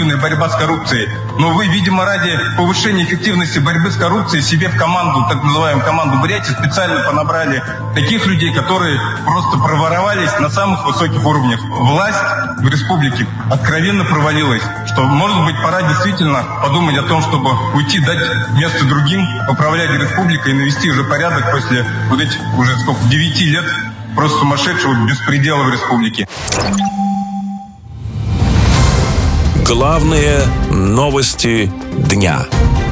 эффективная борьба с коррупцией. Но вы, видимо, ради повышения эффективности борьбы с коррупцией себе в команду, так называемую команду Бурятии, специально понабрали таких людей, которые просто проворовались на самых высоких уровнях. Власть в республике откровенно провалилась. Что, может быть, пора действительно подумать о том, чтобы уйти, дать место другим, управлять республикой и навести уже порядок после вот этих уже 9 лет просто сумасшедшего беспредела в республике. Главные новости дня.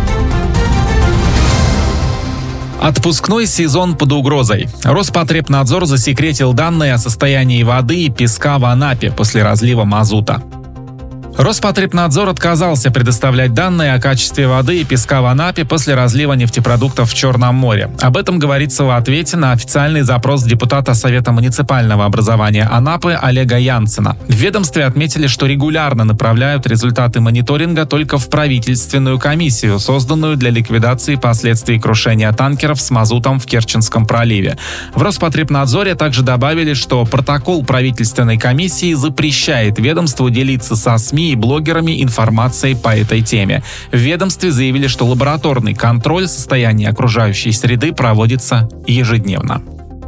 Отпускной сезон под угрозой. Роспотребнадзор засекретил данные о состоянии воды и песка в Анапе после разлива мазута. Роспотребнадзор отказался предоставлять данные о качестве воды и песка в Анапе после разлива нефтепродуктов в Черном море. Об этом говорится в ответе на официальный запрос депутата Совета муниципального образования Анапы Олега Янцена. В ведомстве отметили, что регулярно направляют результаты мониторинга только в правительственную комиссию, созданную для ликвидации последствий крушения танкеров с мазутом в Керченском проливе. В Роспотребнадзоре также добавили, что протокол правительственной комиссии запрещает ведомству делиться со СМИ и блогерами информацией по этой теме. В ведомстве заявили, что лабораторный контроль состояния окружающей среды проводится ежедневно.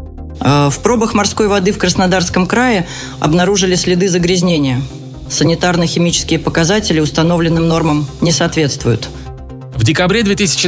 В пробах морской воды в Краснодарском крае обнаружили следы загрязнения. Санитарно-химические показатели установленным нормам не соответствуют. В декабре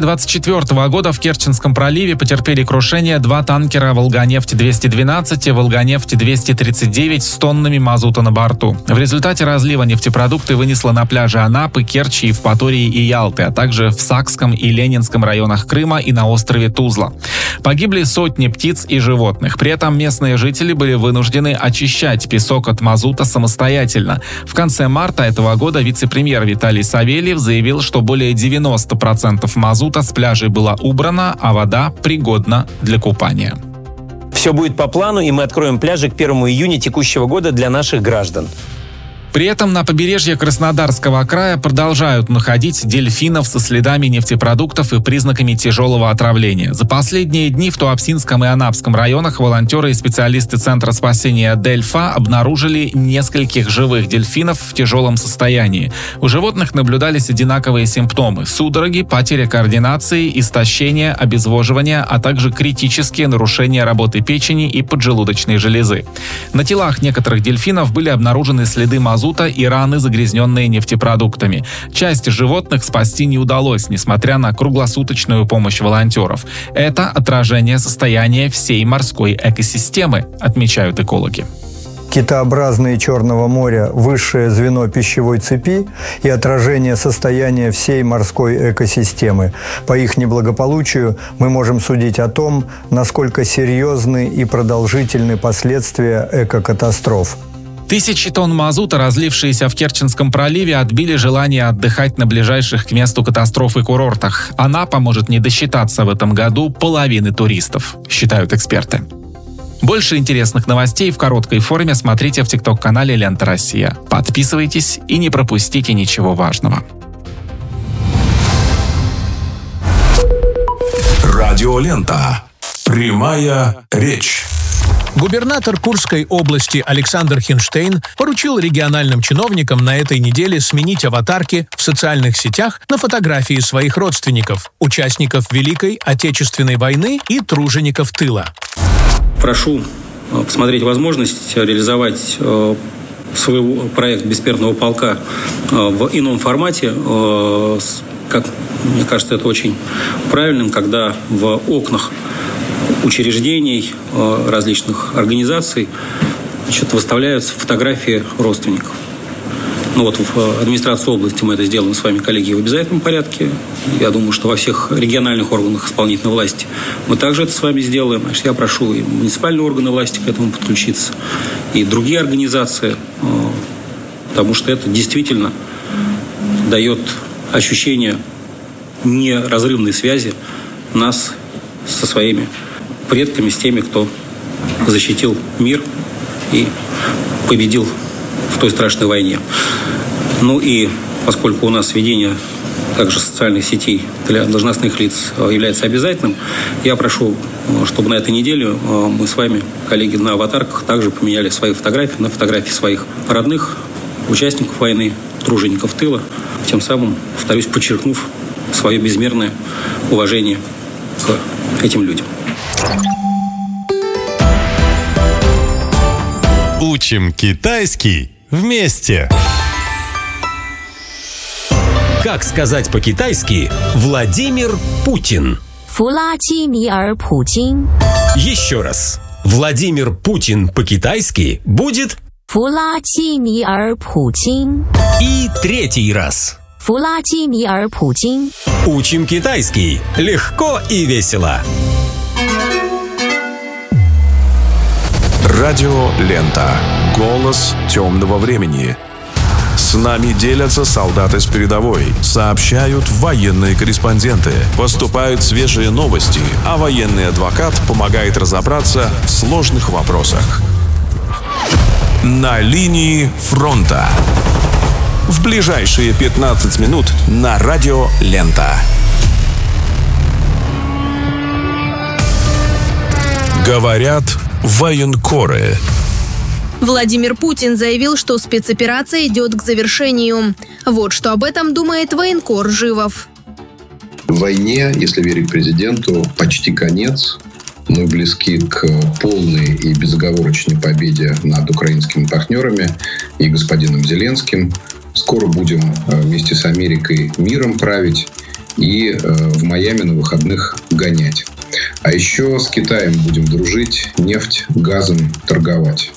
2024 года в Керченском проливе потерпели крушение 2 танкера «Волганефть-212» и «Волганефть-239» с тоннами мазута на борту. В результате разлива нефтепродукты вынесло на пляжи Анапы, Керчи, Евпатории и Ялты, а также в Сакском и Ленинском районах Крыма и на острове Тузла. Погибли сотни птиц и животных. При этом местные жители были вынуждены очищать песок от мазута самостоятельно. В конце марта этого года вице-премьер Виталий Савельев заявил, что более 90% мазута с пляжей было убрано, а вода пригодна для купания. Все будет по плану, и мы откроем пляжи к 1 июня текущего года для наших граждан. При этом на побережье Краснодарского края продолжают находить дельфинов со следами нефтепродуктов и признаками тяжелого отравления. За последние дни в Туапсинском и Анапском районах волонтеры и специалисты Центра спасения «Дельфа» обнаружили нескольких живых дельфинов в тяжелом состоянии. У животных наблюдались одинаковые симптомы – судороги, потеря координации, истощение, обезвоживание, а также критические нарушения работы печени и поджелудочной железы. На телах некоторых дельфинов были обнаружены следы мазута и раны, загрязненные нефтепродуктами. Часть животных спасти не удалось, несмотря на круглосуточную помощь волонтеров. Это отражение состояния всей морской экосистемы, отмечают экологи. Китообразные Черного моря – высшее звено пищевой цепи и отражение состояния всей морской экосистемы. По их неблагополучию мы можем судить о том, насколько серьезны и продолжительны последствия экокатастроф. Тысячи тонн мазута, разлившиеся в Керченском проливе, отбили желание отдыхать на ближайших к месту катастрофы курортах. Анапа может не досчитаться в этом году половины туристов, считают эксперты. Больше интересных новостей в короткой форме смотрите в ТикТок-канале «Лента Россия». Подписывайтесь и не пропустите ничего важного. Радиолента. Прямая речь. Губернатор Курской области Александр Хинштейн поручил региональным чиновникам на этой неделе сменить аватарки в социальных сетях на фотографии своих родственников, участников Великой Отечественной войны и тружеников тыла. Прошу посмотреть возможность реализовать свой проект «Бессмертного полка» в ином формате. Как мне кажется, это очень правильным, когда в окнах учреждений, различных организаций выставляются фотографии родственников. В администрации области мы это сделаем с вами, коллеги, в обязательном порядке. Я думаю, что во всех региональных органах исполнительной власти мы также это с вами сделаем. Я прошу и муниципальные органы власти к этому подключиться, и другие организации, потому что это действительно дает ощущение неразрывной связи нас со своими предками, с теми, кто защитил мир и победил в той страшной войне. И поскольку у нас ведение также социальных сетей для должностных лиц является обязательным, я прошу, чтобы на этой неделе мы с вами, коллеги, на аватарках также поменяли свои фотографии на фотографии своих родных, участников войны, тружеников тыла, тем самым, повторюсь, подчеркнув свое безмерное уважение к этим людям. Учим китайский вместе. Как сказать по-китайски «Владимир Путин»? Владимир Путин. Еще раз. Владимир Путин по-китайски будет Владимир Путин. И третий раз. Владимир Путин. Учим китайский легко и весело. Радио Лента. Голос темного времени. С нами делятся солдаты с передовой, сообщают военные корреспонденты, поступают свежие новости, а военный адвокат помогает разобраться в сложных вопросах. На линии фронта. В ближайшие 15 минут на Радио Лента. Говорят военкоры. Владимир Путин заявил, что спецоперация идет к завершению. Вот что об этом думает военкор Живов. В войне, если верить президенту, почти конец. Мы близки к полной и безоговорочной победе над украинскими партнерами и господином Зеленским. Скоро будем вместе с Америкой миром править и в Майами на выходных гонять. А еще с Китаем будем дружить, нефть, газом торговать.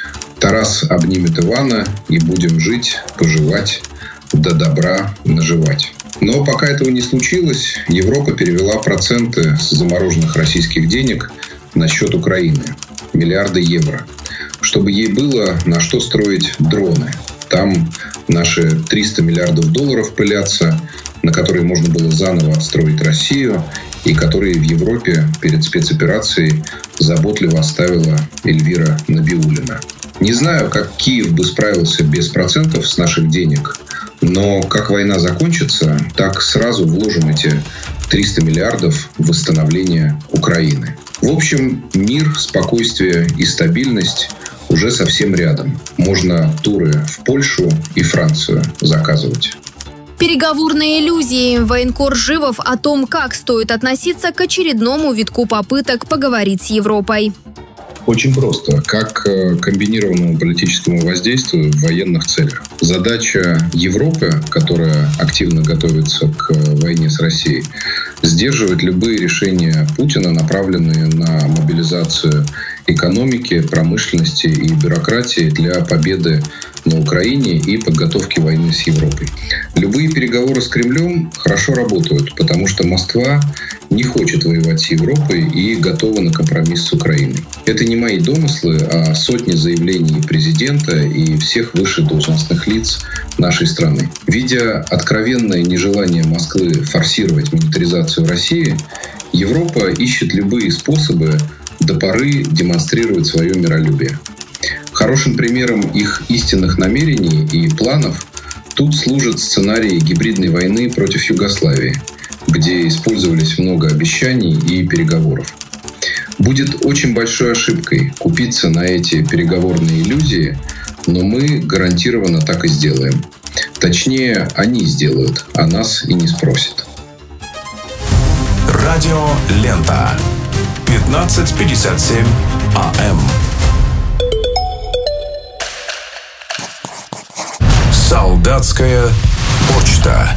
Тарас обнимет Ивана, и будем жить, поживать, до добра наживать. Но пока этого не случилось, Европа перевела проценты с замороженных российских денег на счет Украины. Миллиарды евро. Чтобы ей было на что строить дроны. Там наши 300 миллиардов долларов пылятся, на которые можно было заново отстроить Россию, и которые в Европе перед спецоперацией заботливо оставила Эльвира Набиуллина. Не знаю, как Киев бы справился без процентов с наших денег, но как война закончится, так сразу вложим эти 300 миллиардов в восстановление Украины. В общем, мир, спокойствие и стабильность уже совсем рядом. Можно туры в Польшу и Францию заказывать. Переговорные иллюзии. Военкор Живов о том, как стоит относиться к очередному витку попыток поговорить с Европой. Очень просто. Как к комбинированному политическому воздействию в военных целях. Задача Европы, которая активно готовится к войне с Россией, сдерживать любые решения Путина, направленные на мобилизацию экономики, промышленности и бюрократии для победы на Украине и подготовки войны с Европой. Любые переговоры с Кремлем хорошо работают, потому что Москва не хочет воевать с Европой и готова на компромисс с Украиной. Это не мои домыслы, а сотни заявлений президента и всех высших должностных лиц нашей страны. Видя откровенное нежелание Москвы форсировать милитаризацию России, Европа ищет любые способы до поры демонстрировать свое миролюбие. Хорошим примером их истинных намерений и планов тут служит сценарий гибридной войны против Югославии, где использовались много обещаний и переговоров. Будет очень большой ошибкой купиться на эти переговорные иллюзии, но мы гарантированно так и сделаем. Точнее, они сделают, а нас и не спросят. Радио Лента. 15:57 АМ. Солдатская почта.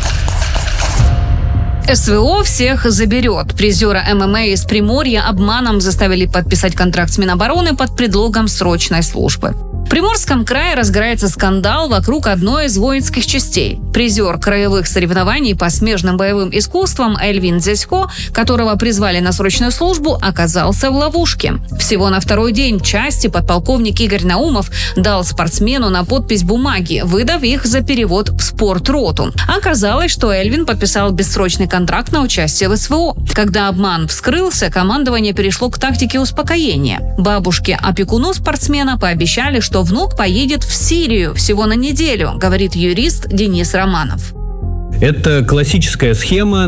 СВО всех заберет. Призера ММА из Приморья обманом заставили подписать контракт с Минобороны под предлогом срочной службы. В Приморском крае разгорается скандал вокруг одной из воинских частей. Призер краевых соревнований по смежным боевым искусствам Эльвин Дзесько, которого призвали на срочную службу, оказался в ловушке. Всего на второй день части подполковник Игорь Наумов дал спортсмену на подпись бумаги, выдав их за перевод в спортроту. Оказалось, что Эльвин подписал бессрочный контракт на участие в СВО. Когда обман вскрылся, командование перешло к тактике успокоения. Бабушке-опекуну спортсмена пообещали, что внук поедет в Сирию всего на неделю, говорит юрист Денис Романов. Это классическая схема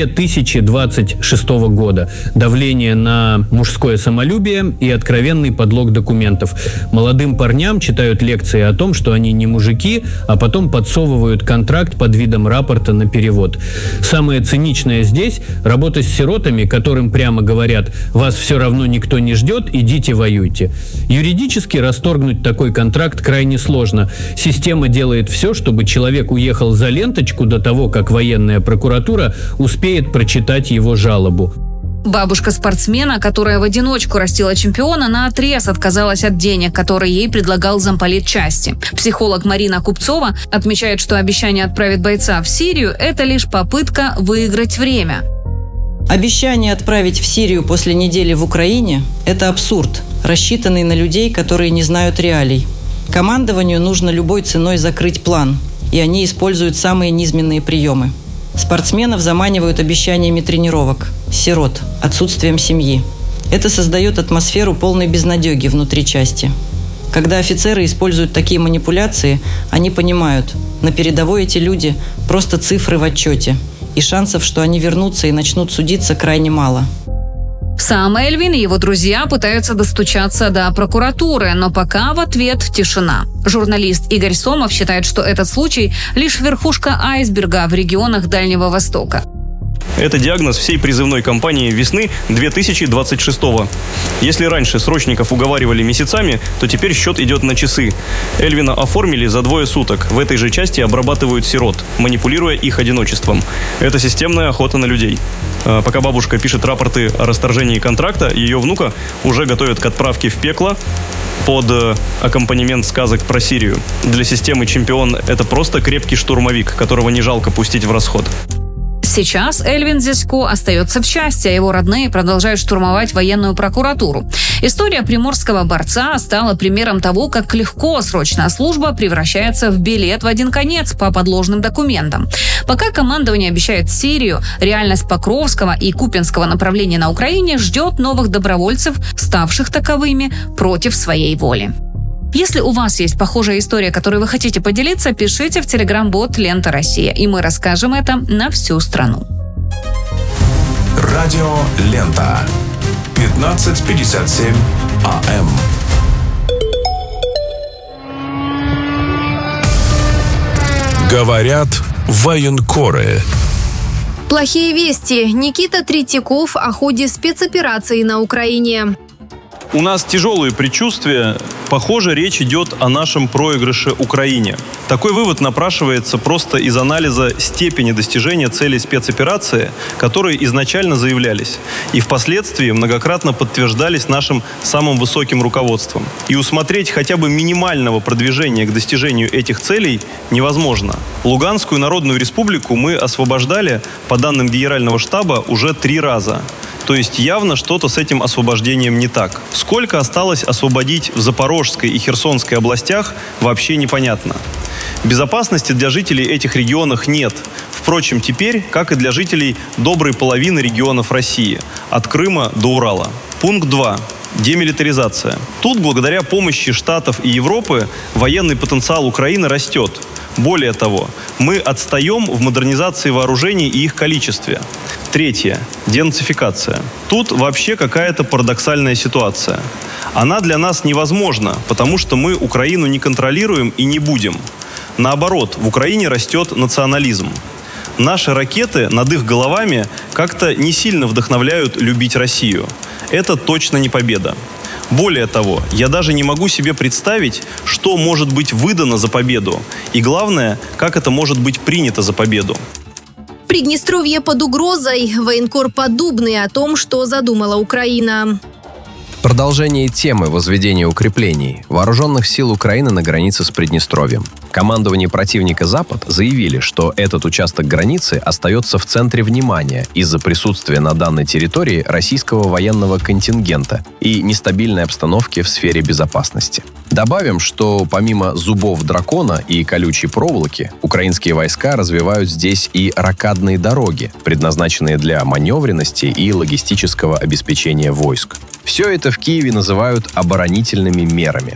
2026 года. Давление на мужское самолюбие и откровенный подлог документов. Молодым парням читают лекции о том, что они не мужики, а потом подсовывают контракт под видом рапорта на перевод. Самое циничное здесь – работа с сиротами, которым прямо говорят: «Вас все равно никто не ждет, идите воюйте». Юридически расторгнуть такой контракт крайне сложно. Система делает все, чтобы человек уехал за ленточку до того, как военная прокуратура успеет прочитать его жалобу. Бабушка спортсмена, которая в одиночку растила чемпиона, наотрез отказалась от денег, которые ей предлагал замполит части. Психолог Марина Купцова отмечает, что обещание отправить бойца в Сирию – это лишь попытка выиграть время. Обещание отправить в Сирию после недели в Украине – это абсурд, рассчитанный на людей, которые не знают реалий. Командованию нужно любой ценой закрыть план, и они используют самые низменные приемы. Спортсменов заманивают обещаниями тренировок, сирот, отсутствием семьи. Это создает атмосферу полной безнадеги внутри части. Когда офицеры используют такие манипуляции, они понимают, на передовой эти люди – просто цифры в отчете, и шансов, что они вернутся и начнут судиться, крайне мало. Сам Эльвин и его друзья пытаются достучаться до прокуратуры, но пока в ответ тишина. Журналист Игорь Сомов считает, что этот случай – лишь верхушка айсберга в регионах Дальнего Востока. Это диагноз всей призывной кампании весны 2026-го. Если раньше срочников уговаривали месяцами, то теперь счет идет на часы. Эльвина оформили за 2 суток. В этой же части обрабатывают сирот, манипулируя их одиночеством. Это системная охота на людей. Пока бабушка пишет рапорты о расторжении контракта, ее внука уже готовят к отправке в пекло под аккомпанемент сказок про Сирию. Для системы «Чемпион» это просто крепкий штурмовик, которого не жалко пустить в расход. Сейчас Эльвин Зисько остается в части, а его родные продолжают штурмовать военную прокуратуру. История приморского борца стала примером того, как легко срочная служба превращается в билет в один конец по подложным документам. Пока командование обещает Сирию, реальность Покровского и Купянского направления на Украине ждет новых добровольцев, ставших таковыми против своей воли. Если у вас есть похожая история, которой вы хотите поделиться, пишите в телеграм-бот «Лента Россия», и мы расскажем это на всю страну. Радио «Лента». 15:57 АМ. Говорят военкоры. Плохие вести. Никита Третьяков о ходе спецоперации на Украине. У нас тяжелые предчувствия. Похоже, речь идет о нашем проигрыше Украине. Такой вывод напрашивается просто из анализа степени достижения целей спецоперации, которые изначально заявлялись и впоследствии многократно подтверждались нашим самым высоким руководством. И усмотреть хотя бы минимального продвижения к достижению этих целей невозможно. Луганскую Народную Республику мы освобождали, по данным Генерального штаба, уже 3 раза. То есть явно что-то с этим освобождением не так. Сколько осталось освободить в Запорожской и Херсонской областях, вообще непонятно. Безопасности для жителей этих регионов нет. Впрочем, теперь, как и для жителей доброй половины регионов России, от Крыма до Урала. Пункт 2. Демилитаризация. Тут, благодаря помощи Штатов и Европы, военный потенциал Украины растет. Более того, мы отстаем в модернизации вооружений и их количестве. 3. Денацификация. Тут вообще какая-то парадоксальная ситуация. Она для нас невозможна, потому что мы Украину не контролируем и не будем. Наоборот, в Украине растет национализм. Наши ракеты над их головами как-то не сильно вдохновляют любить Россию. Это точно не победа. Более того, я даже не могу себе представить, что может быть выдано за победу. И главное, как это может быть принято за победу. Приднестровье под угрозой. Военкор Поддубный о том, что задумала Украина. Продолжение темы возведения укреплений вооруженных сил Украины на границе с Приднестровьем. Командование противника «Запад» заявили, что этот участок границы остается в центре внимания из-за присутствия на данной территории российского военного контингента и нестабильной обстановки в сфере безопасности. Добавим, что помимо зубов дракона и колючей проволоки, украинские войска развивают здесь и рокадные дороги, предназначенные для маневренности и логистического обеспечения войск. Все это в Киеве называют оборонительными мерами.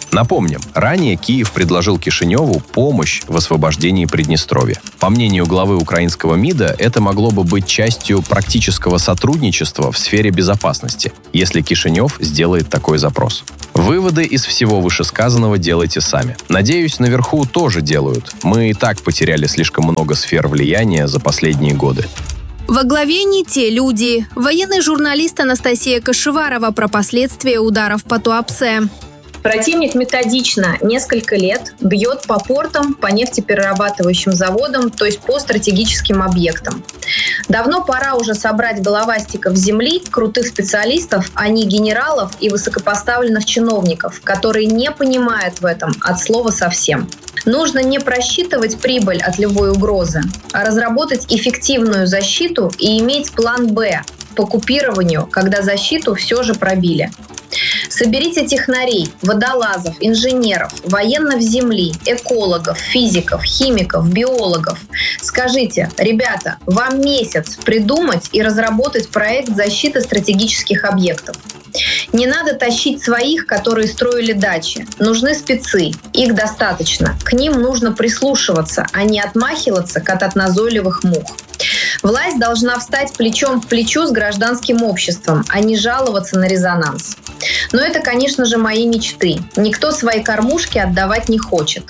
Напомним, ранее Киев предложил Кишиневу помощь в освобождении Приднестровья. По мнению главы украинского МИДа, это могло бы быть частью практического сотрудничества в сфере безопасности, если Кишинев сделает такой запрос. Выводы из всего вышесказанного делайте сами. Надеюсь, наверху тоже делают. Мы и так потеряли слишком много сфер влияния за последние годы. Во главе не те люди. Военный журналист Анастасия Кашеварова про последствия ударов по Туапсе. Противник методично несколько лет бьет по портам, по нефтеперерабатывающим заводам, то есть по стратегическим объектам. Давно пора уже собрать головастиков земли, крутых специалистов, а не генералов и высокопоставленных чиновников, которые не понимают в этом от слова совсем. Нужно не просчитывать прибыль от любой угрозы, а разработать эффективную защиту и иметь план «Б» по купированию, когда защиту все же пробили. Соберите технарей, водолазов, инженеров, военных земли, экологов, физиков, химиков, биологов. Скажите, ребята, вам месяц придумать и разработать проект защиты стратегических объектов. Не надо тащить своих, которые строили дачи. Нужны спецы. Их достаточно. К ним нужно прислушиваться, а не отмахиваться, как от назойливых мух. Власть должна встать плечом к плечу с гражданским обществом, а не жаловаться на резонанс. Но это, конечно же, мои мечты. Никто свои кормушки отдавать не хочет.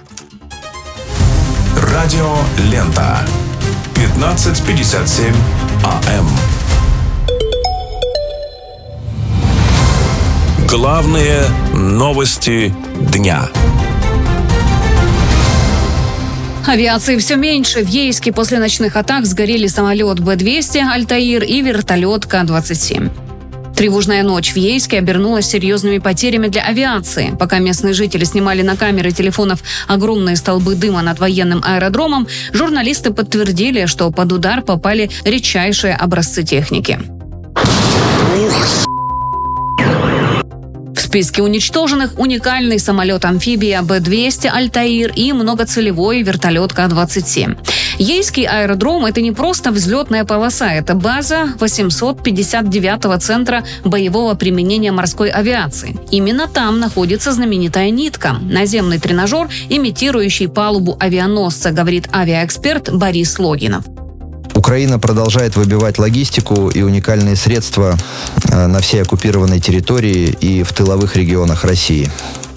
Радио Лента. 15:57 АМ. Главные новости дня. Авиации все меньше. В Ейске после ночных атак сгорели самолет Б-200 «Альтаир» и вертолет К-27. Тревожная ночь в Ейске обернулась серьезными потерями для авиации. Пока местные жители снимали на камеры телефонов огромные столбы дыма над военным аэродромом, журналисты подтвердили, что под удар попали редчайшие образцы техники. В списке уничтоженных уникальный самолет-амфибия Б-200 «Альтаир» и многоцелевой вертолет К-27. Ейский аэродром – это не просто взлетная полоса, это база 859-го центра боевого применения морской авиации. Именно там находится знаменитая «Нитка» – наземный тренажер, имитирующий палубу авианосца, говорит авиаэксперт Борис Логинов. Украина продолжает выбивать логистику и уникальные средства на всей оккупированной территории и в тыловых регионах России.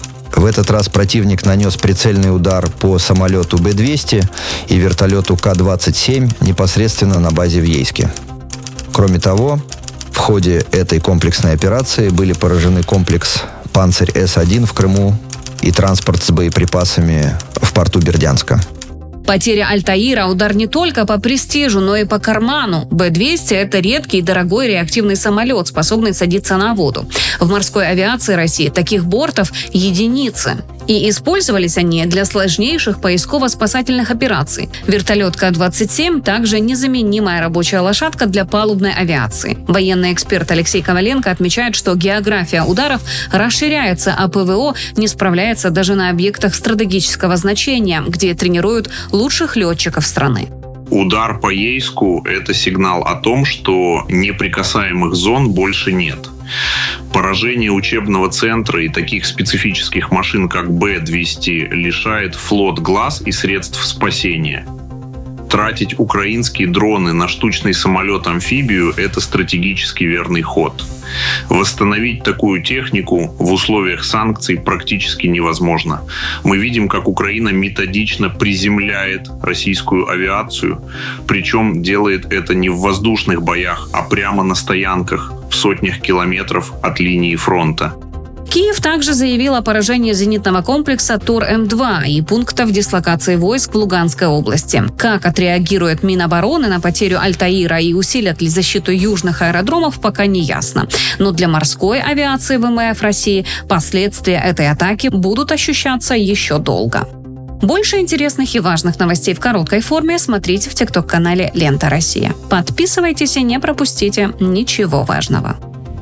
В этот раз противник нанес прицельный удар по самолету Б-200 и вертолету К-27 непосредственно на базе в Ейске. Кроме того, в ходе этой комплексной операции были поражены комплекс «Панцирь С-1» в Крыму и транспорт с боеприпасами в порту Бердянска. Потеря «Альтаира» – удар не только по престижу, но и по карману. Б-200 – это редкий и дорогой реактивный самолет, способный садиться на воду. В морской авиации России таких бортов единицы. И использовались они для сложнейших поисково-спасательных операций. Вертолет К-27 также незаменимая рабочая лошадка для палубной авиации. Военный эксперт Алексей Коваленко отмечает, что география ударов расширяется, а ПВО не справляется даже на объектах стратегического значения, где тренируют лучших летчиков страны. Удар по Ейску – это сигнал о том, что неприкасаемых зон больше нет. Поражение учебного центра и таких специфических машин, как Б-200, лишает флот глаз и средств спасения. Тратить украинские дроны на штучный самолет-амфибию – это стратегически верный ход. Восстановить такую технику в условиях санкций практически невозможно. Мы видим, как Украина методично приземляет российскую авиацию, причем делает это не в воздушных боях, а прямо на стоянках в сотнях километров от линии фронта. Киев также заявил о поражении зенитного комплекса ТОР-М2 и пунктов дислокации войск в Луганской области. Как отреагирует Минобороны на потерю «Альтаира» и усилят ли защиту южных аэродромов, пока не ясно. Но для морской авиации ВМФ России последствия этой атаки будут ощущаться еще долго. Больше интересных и важных новостей в короткой форме смотрите в ТикТок-канале «Лента Россия». Подписывайтесь и не пропустите ничего важного.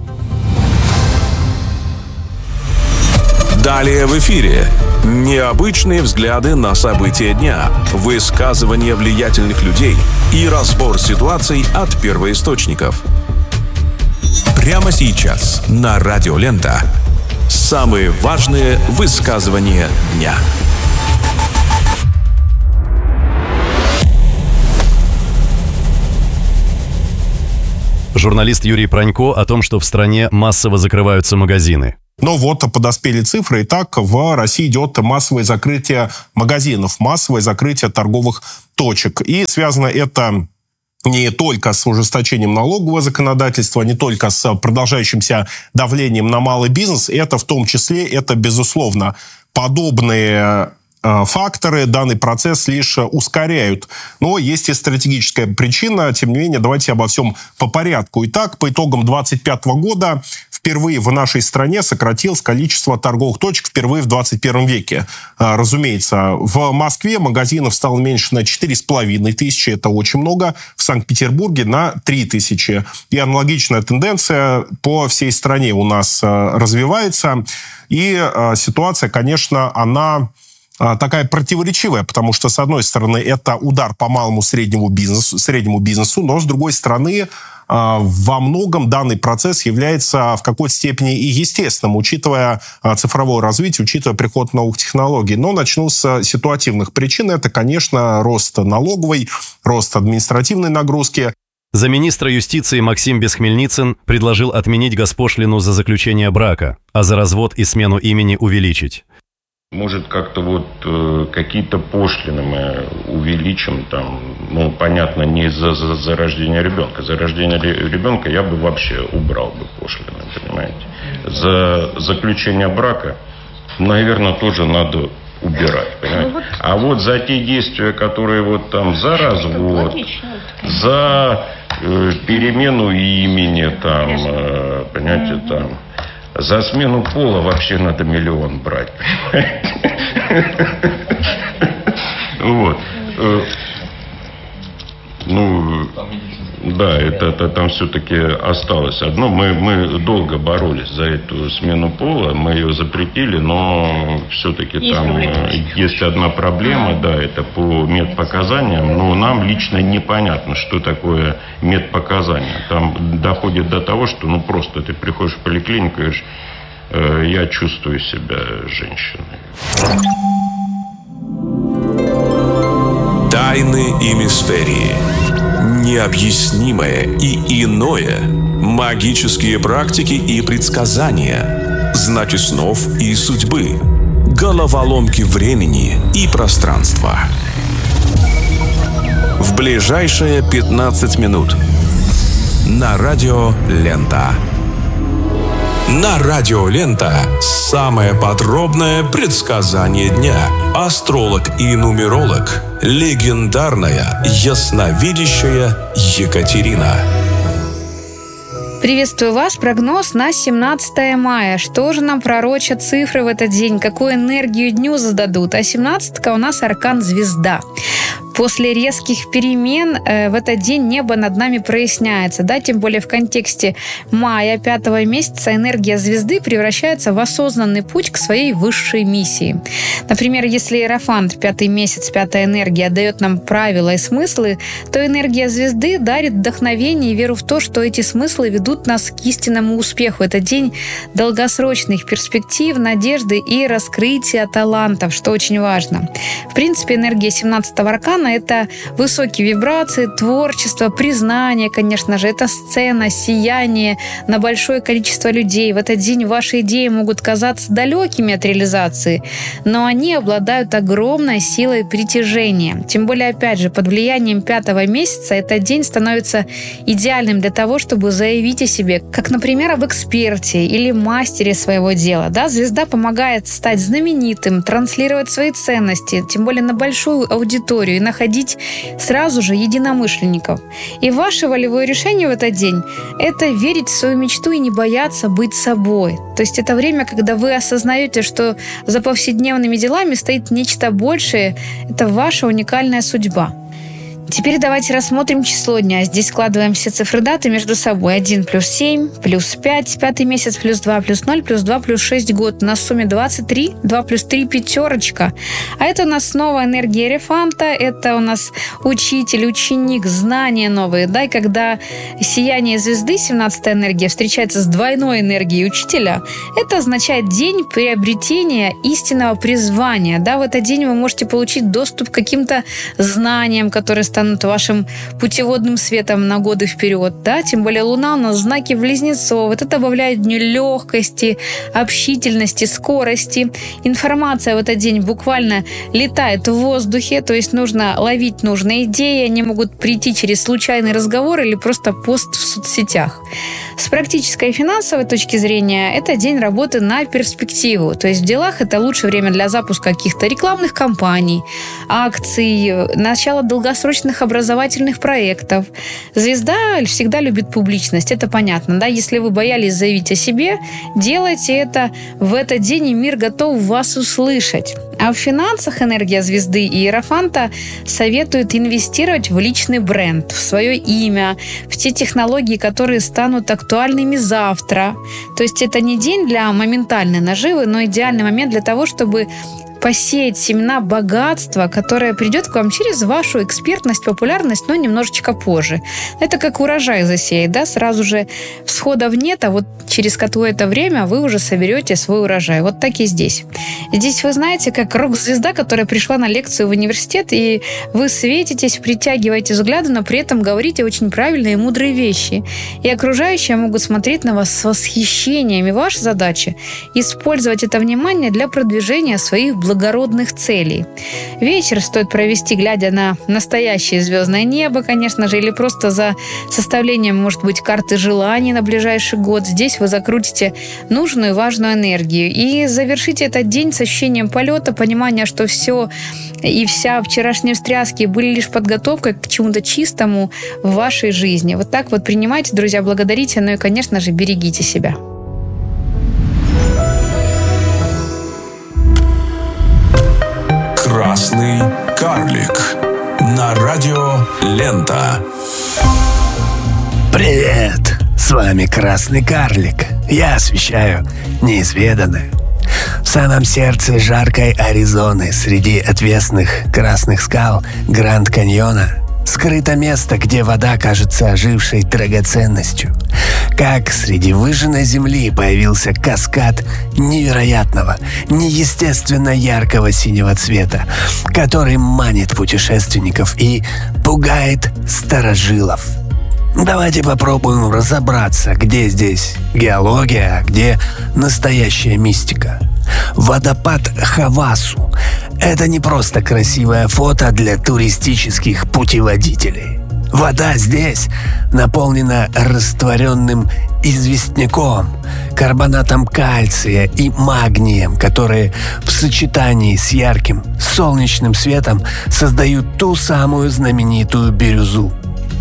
Далее в эфире. Необычные взгляды на события дня, высказывания влиятельных людей и разбор ситуаций от первоисточников. Прямо сейчас на Радио Лента. Самые важные высказывания дня. Журналист Юрий Пронько о том, что в стране массово закрываются магазины. Но вот подоспели цифры. Итак, в России идет массовое закрытие магазинов, массовое закрытие торговых точек. И связано это не только с ужесточением налогового законодательства, не только с продолжающимся давлением на малый бизнес. Это в том числе, это безусловно, подобные факторы данный процесс лишь ускоряют. Но есть и стратегическая причина. Тем не менее, давайте обо всем по порядку. Итак, по итогам 2025 года впервые в нашей стране сократилось количество торговых точек впервые в 21 веке. Разумеется, в Москве магазинов стало меньше на 4,5 тысячи, это очень много. В Санкт-Петербурге на 3 тысячи. И аналогичная тенденция по всей стране у нас развивается. И ситуация, конечно, она такая противоречивая, потому что, с одной стороны, это удар по малому среднему бизнесу, но, с другой стороны, во многом данный процесс является в какой-то степени и естественным, учитывая цифровое развитие, учитывая приход новых технологий. Но начну с ситуативных причин. Это, конечно, рост налоговой, рост административной нагрузки. Замминистра юстиции Максим Бесхмельницын предложил отменить госпошлину за заключение брака, а за развод и смену имени увеличить. Может, как-то вот какие-то пошлины мы увеличим, там, ну, понятно, не за рождение ребенка. За рождение ребенка я бы вообще убрал бы пошлины, понимаете. За заключение брака, наверное, тоже надо убирать, понимаете. А вот за те действия, которые вот там за развод, за перемену имени, там, понимаете, там, за смену пола вообще надо 1 миллион брать. Вот. Ну, да, это там все-таки осталось одно. Мы долго боролись за эту смену пола, мы ее запретили, но все-таки там есть одна проблема, да, это по медпоказаниям, но нам лично непонятно, что такое медпоказания. Там доходит до того, что ну просто ты приходишь в поликлинику и говоришь, я чувствую себя женщиной. Тайны и мистерии. Необъяснимое и иное. Магические практики и предсказания. Знаки снов и судьбы. Головоломки времени и пространства. В ближайшие 15 минут. На радио «Лента». На радио «Лента» самое подробное предсказание дня. Астролог и нумеролог, легендарная ясновидящая Екатерина. Приветствую вас. Прогноз на 17 мая. Что же нам пророчат цифры в этот день? Какую энергию дню зададут? А 17-ка у нас аркан «Звезда». После резких перемен в этот день небо над нами проясняется, да, тем более в контексте мая, 5-го месяца, энергия звезды превращается в осознанный путь к своей высшей миссии. Например, если Иерофант, 5-й месяц, 5-я энергия, дает нам правила и смыслы, то энергия звезды дарит вдохновение и веру в то, что эти смыслы ведут нас к истинному успеху. Это день долгосрочных перспектив, надежды и раскрытия талантов, что очень важно. В принципе, энергия 17-го аркана — это высокие вибрации, творчество, признание, конечно же, это сцена, сияние на большое количество людей. В этот день ваши идеи могут казаться далекими от реализации, но они обладают огромной силой притяжения. Тем более, опять же, под влиянием 5-го месяца этот день становится идеальным для того, чтобы заявить о себе, как, например, об эксперте или мастере своего дела. Да? Звезда помогает стать знаменитым, транслировать свои ценности, тем более на большую аудиторию, и находить сразу же единомышленников. И ваше волевое решение в этот день – это верить в свою мечту и не бояться быть собой. То есть это время, когда вы осознаете, что за повседневными делами стоит нечто большее – это ваша уникальная судьба. Теперь давайте рассмотрим число дня. Здесь складываем все цифры даты между собой. 1 плюс 7, плюс 5, 5 месяц, плюс 2, плюс 0, плюс 2, плюс 6 год. У нас в сумме 23, 2 плюс 3 пятерочка. А это у нас снова энергия Иерофанта, это у нас учитель, ученик, знания новые. Да, и когда сияние звезды, 17-я энергия, встречается с двойной энергией учителя, это означает день приобретения истинного призвания. Да, в этот день вы можете получить доступ к каким-то знаниям, которые станут вашим путеводным светом на годы вперед, да, тем более Луна у нас в знаке Близнецов, это добавляет дню легкости, общительности, скорости. Информация в этот день буквально летает в воздухе, то есть нужно ловить нужные идеи, они могут прийти через случайный разговор или просто пост в соцсетях. С практической и финансовой точки зрения это день работы на перспективу, то есть в делах это лучшее время для запуска каких-то рекламных кампаний, акций, начала долгосрочных образовательных проектов. Звезда всегда любит публичность, это понятно, да? Если вы боялись заявить о себе, делайте это в этот день, и мир готов вас услышать. А в финансах энергия звезды и Иерофанта советует инвестировать в личный бренд, в свое имя, в те технологии, которые станут актуальными завтра. То есть это не день для моментальной наживы, но идеальный момент для того, чтобы посеять семена богатства, которое придет к вам через вашу экспертность, популярность, но немножечко позже. Это как урожай засеять, да, сразу же всходов нет, а вот через какое-то время вы уже соберете свой урожай. Вот так и здесь. Здесь вы знаете, как рок-звезда, которая пришла на лекцию в университет, и вы светитесь, притягиваете взгляды, но при этом говорите очень правильные и мудрые вещи. И окружающие могут смотреть на вас с восхищением. И ваша задача – использовать это внимание для продвижения своих благородных целей. Вечер стоит провести, глядя на настоящее звездное небо, конечно же, или просто за составлением, может быть, карты желаний на ближайший год. Здесь вы закрутите нужную и важную энергию. И завершите этот день с ощущением полета, понимания, что все и вся вчерашние встряски были лишь подготовкой к чему-то чистому в вашей жизни. Вот так вот принимайте, друзья, благодарите, ну и, конечно же, берегите себя. Красный карлик на радио Лента. Привет! С вами Красный карлик. Я освещаю неизведанное. В самом сердце жаркой Аризоны, среди отвесных красных скал Гранд-Каньона, скрыто место, где вода кажется ожившей драгоценностью. Как среди выжженной земли появился каскад невероятного, неестественно яркого синего цвета, который манит путешественников и пугает старожилов. Давайте попробуем разобраться, где здесь геология, а где настоящая мистика. Водопад Хавасу – это не просто красивое фото для туристических путеводителей. Вода здесь наполнена растворенным известняком, карбонатом кальция и магнием, которые в сочетании с ярким солнечным светом создают ту самую знаменитую бирюзу.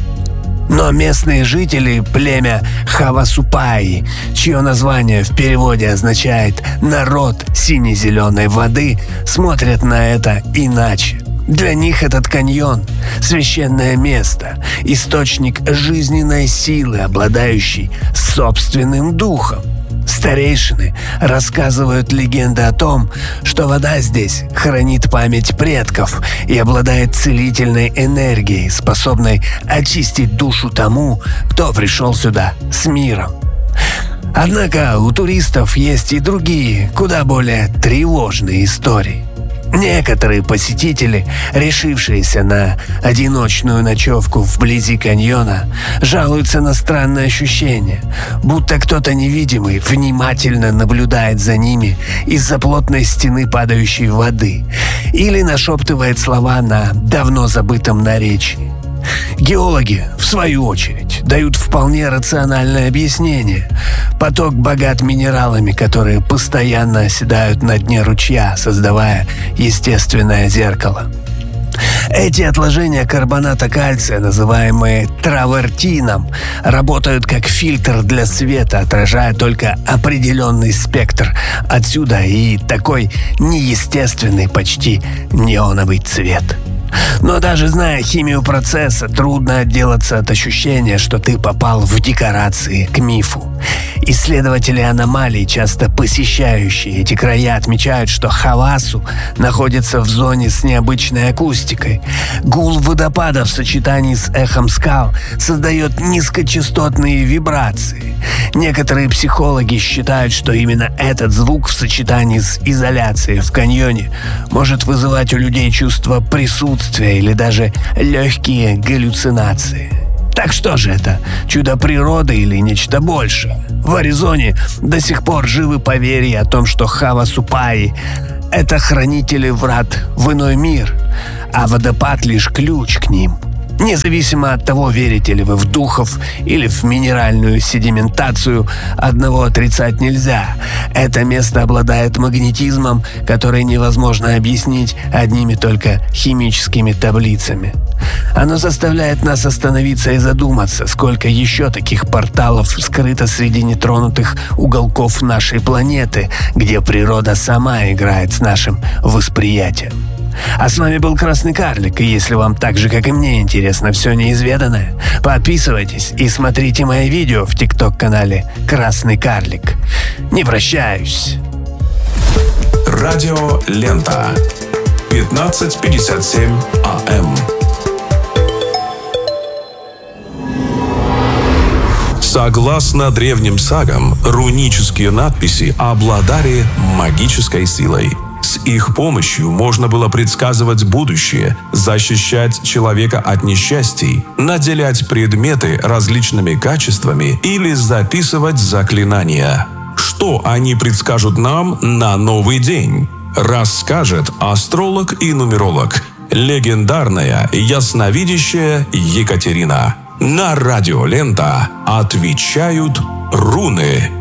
Но местные жители, племя Хавасупаи, чье название в переводе означает «народ сине-зеленой воды», смотрят на это иначе. Для них этот каньон – священное место, источник жизненной силы, обладающий собственным духом. Старейшины рассказывают легенды о том, что вода здесь хранит память предков и обладает целительной энергией, способной очистить душу тому, кто пришел сюда с миром. Однако у туристов есть и другие, куда более тревожные истории. Некоторые посетители, решившиеся на одиночную ночевку вблизи каньона, жалуются на странное ощущение, будто кто-то невидимый внимательно наблюдает за ними из-за плотной стены падающей воды или нашептывает слова на давно забытом наречии. Геологи, в свою очередь, дают вполне рациональное объяснение. Поток богат минералами, которые постоянно оседают на дне ручья, создавая естественное зеркало. Эти отложения карбоната кальция, называемые травертином, работают как фильтр для света, отражая только определенный спектр. Отсюда и такой неестественный, почти неоновый цвет. Но даже зная химию процесса, трудно отделаться от ощущения, что ты попал в декорации к мифу. Исследователи аномалий, часто посещающие эти края, отмечают, что Хавасу находится в зоне с необычной акустикой. Гул водопада в сочетании с эхом скал создает низкочастотные вибрации. Некоторые психологи считают, что именно этот звук в сочетании с изоляцией в каньоне может вызывать у людей чувство присутствия или даже легкие галлюцинации. Так что же это? Чудо природы или нечто большее? В Аризоне до сих пор живы поверья о том, что Хавасупаи — это хранители врат в иной мир, а водопад — лишь ключ к ним. Независимо от того, верите ли вы в духов или в минеральную седиментацию, одного отрицать нельзя. Это место обладает магнетизмом, который невозможно объяснить одними только химическими таблицами. Оно заставляет нас остановиться и задуматься, сколько еще таких порталов скрыто среди нетронутых уголков нашей планеты, где природа сама играет с нашим восприятием. А с вами был Красный Карлик, и если вам так же, как и мне, интересно все неизведанное, подписывайтесь и смотрите мои видео в ТикТок-канале Красный Карлик. Не прощаюсь. Радио Лента. 15:57 АМ. Согласно древним сагам, рунические надписи обладали магической силой. С их помощью можно было предсказывать будущее, защищать человека от несчастий, наделять предметы различными качествами или записывать заклинания. Что они предскажут нам на новый день? Расскажет астролог и нумеролог, легендарная ясновидящая Екатерина. На Радио Лента отвечают руны.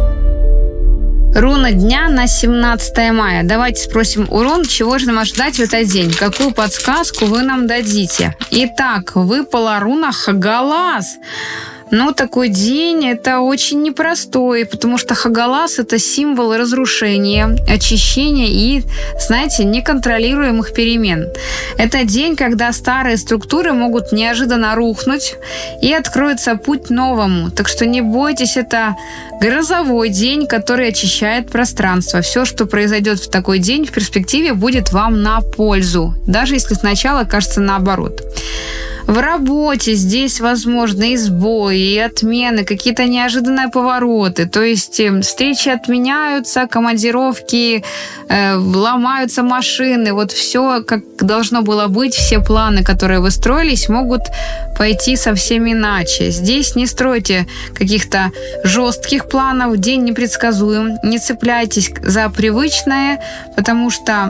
Руна дня на 17 мая. Давайте спросим у рун, чего же нам ожидать в этот день. Какую подсказку вы нам дадите? Итак, выпала руна Хагалас. Но такой день это очень непростой, потому что Хагалас — это символ разрушения, очищения и, знаете, неконтролируемых перемен. Это день, когда старые структуры могут неожиданно рухнуть и откроется путь новому. Так что не бойтесь, это грозовой день, который очищает пространство. Все, что произойдет в такой день, в перспективе будет вам на пользу, даже если сначала кажется наоборот. В работе здесь возможны и сбои, и отмены, какие-то неожиданные повороты. То есть встречи отменяются, командировки, ломаются машины. Вот все, как должно было быть, все планы, которые вы строились, могут пойти совсем иначе. Здесь не стройте каких-то жестких планов, день непредсказуем. Не цепляйтесь за привычное, потому что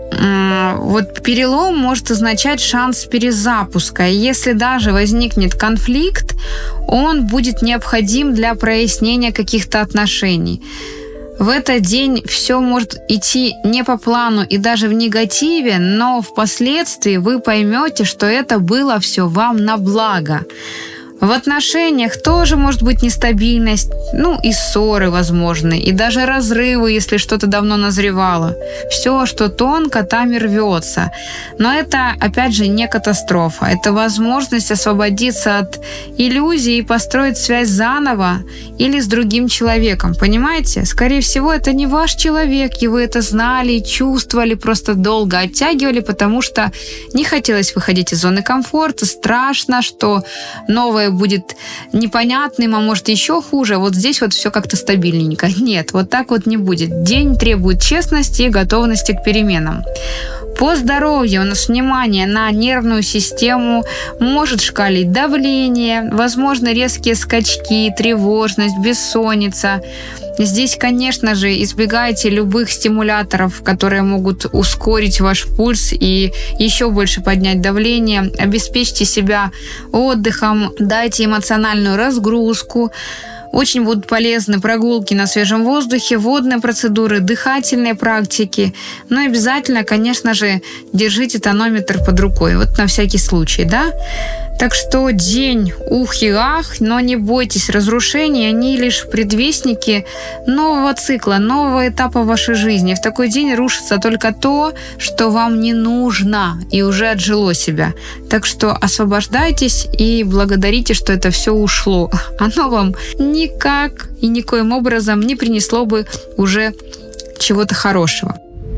вот перелом может означать шанс перезапуска. И если даже возникнет конфликт, он будет необходим для прояснения каких-то отношений. В этот день все может идти не по плану и даже в негативе, но впоследствии вы поймете, что это было все вам на благо. В отношениях тоже может быть нестабильность, и ссоры возможны, и даже разрывы, если что-то давно назревало. Все, что тонко, там и рвется. Но это, опять же, не катастрофа. Это возможность освободиться от иллюзий и построить связь заново или с другим человеком. Понимаете? Скорее всего, это не ваш человек, и вы это знали и чувствовали, просто долго оттягивали, потому что не хотелось выходить из зоны комфорта, страшно, что новое будет непонятным, а может еще хуже. Вот здесь вот все как-то стабильненько. Нет, вот так вот не будет. День требует честности и готовности к переменам. По здоровью у нас внимание на нервную систему, может шкалить давление, возможно резкие скачки, тревожность, бессонница. Здесь, конечно же, избегайте любых стимуляторов, которые могут ускорить ваш пульс и еще больше поднять давление. Обеспечьте себя отдыхом, дайте эмоциональную разгрузку. Очень будут полезны прогулки на свежем воздухе, водные процедуры, дыхательные практики. Но обязательно, конечно же, держите тонометр под рукой. Вот на всякий случай, да? Так что день ух и ах, но не бойтесь, разрушения, они лишь предвестники нового цикла, нового этапа вашей жизни. В такой день рушится только то, что вам не нужно и уже отжило себя. Так что освобождайтесь и благодарите, что это все ушло. Оно вам никак и никоим образом не принесло бы уже чего-то хорошего.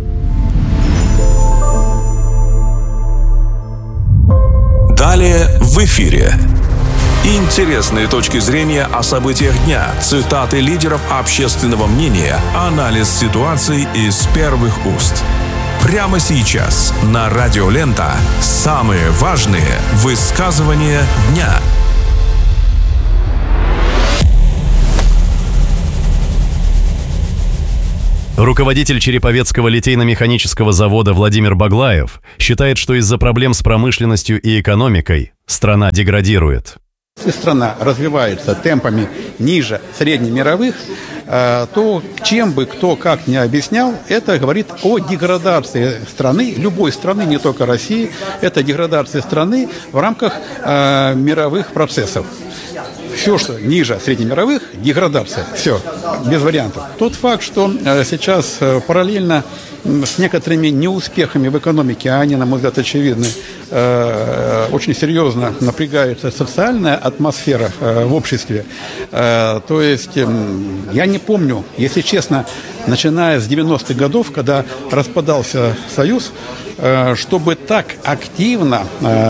Далее в эфире. Интересные точки зрения о событиях дня, цитаты лидеров общественного мнения, анализ ситуации из первых уст. Прямо сейчас на Радио Лента самые важные высказывания дня. Руководитель Череповецкого литейно-механического завода Владимир Баглаев считает, что из-за проблем с промышленностью и экономикой страна деградирует. Если страна развивается темпами ниже среднемировых, то чем бы кто как ни объяснял, это говорит о деградации страны, любой страны, не только России, это деградация страны в рамках мировых процессов. Все, что ниже среднемировых, деградация. Все, без вариантов. Тот факт, что сейчас параллельно с некоторыми неуспехами в экономике, а они, на мой взгляд, очевидны, очень серьезно напрягается социальная атмосфера в обществе. То есть я не помню, если честно, начиная с 90-х годов, когда распадался Союз, чтобы так активно